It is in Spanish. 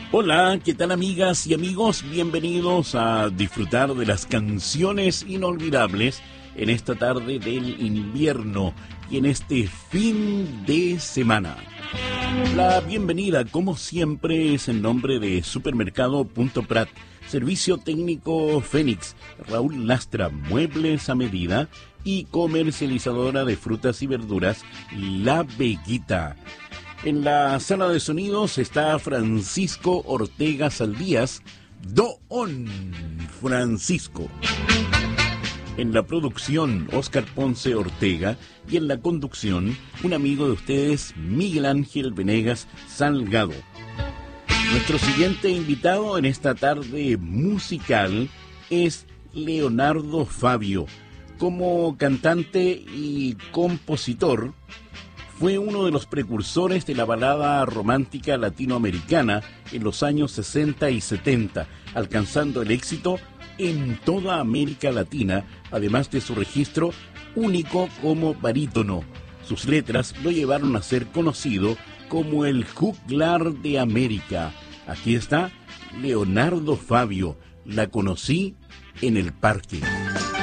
Hola, ¿qué tal amigas y amigos? Bienvenidos a disfrutar de las canciones inolvidables en esta tarde del invierno y en este fin de semana. La bienvenida, como siempre, es en nombre de Supermercado Punto Prat, Servicio Técnico Fénix, Raúl Lastra, Muebles a Medida y comercializadora de frutas y verduras, La Veguita. En la sala de sonidos está Francisco Ortega Saldías, Don Francisco. En la producción, Óscar Ponce Ortega, y en la conducción, un amigo de ustedes, Miguel Ángel Venegas Salgado. Nuestro siguiente invitado en esta tarde musical es Leonardo Fabio. Como cantante y compositor, fue uno de los precursores de la balada romántica latinoamericana en los años 60 y 70, alcanzando el éxito en toda América Latina, además de su registro único como barítono. Sus letras lo llevaron a ser conocido como el juglar de América. Aquí está Leonardo Fabio, La conocí en el parque.